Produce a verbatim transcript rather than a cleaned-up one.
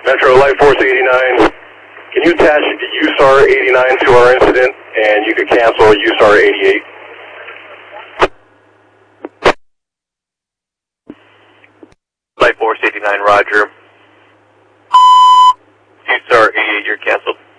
Metro Light Force eighty-nine, can you attach U S A R eighty-nine to our incident, and you could cancel U S A R eighty-eight? Light Force eighty-nine, roger. U S A R eighty-eight, you're canceled.